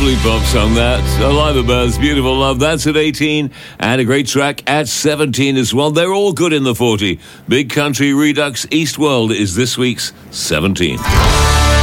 lovely pop song, that. Alive Birds, Beautiful Love. That's at 18. And a great track at 17 as well. They're all good in the 40. Big Country Redux East World is this week's 17.